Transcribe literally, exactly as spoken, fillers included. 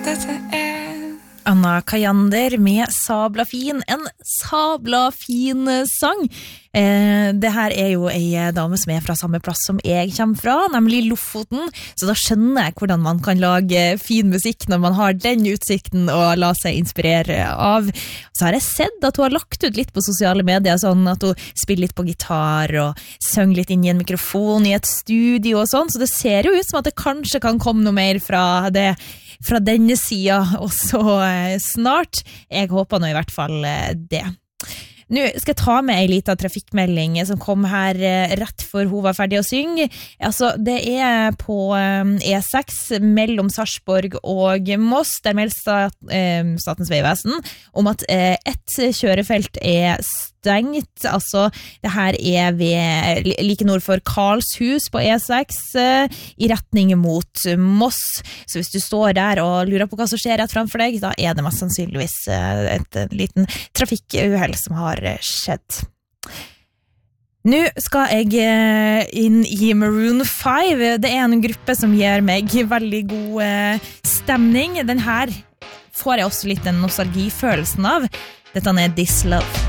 dette er Anna Kajander med Sabla fin, en sabla fin sang. Eh, det her er jo en dame som er fra samme plass som jeg kommer fra, nemlig Lofoten, så da skjønner jeg hvordan man kan lage fin musikk når man har den utsikten og la seg inspirere av. Så har jeg sett at hun har lagt ut litt på sosiale medier, sånn at hun spiller litt på gitar og synger litt inn i en mikrofon i et studio og sånn, så det ser jo ut som at det kanskje kan komme noe mer fra det fra denne siden også eh, snart. Jeg håper nå i hvert fall eh, det. Nå skal jeg ta med en liten trafikkmelding som kom her eh, rett før hun var ferdig å synge. Altså, det er på eh, E seks mellom Sarpsborg og Moss, der melder stat, eh, Statens Vegvesen om at eh, ett kjørefelt er stengt. Altså, det her er ved, like nord for Karlshus på E seks eh, i retning mot Moss. Så hvis du står der og lurer på hva som skjer rett framfor deg, da er det mest sannsynligvis eh, et, et liten trafikkuhell som har skjedd. Nå skal jeg inn i Maroon five. Det er en gruppe som gir meg veldig god stemning. Den her får jeg også litt den nostalgifølelsen av. Dette er This Love.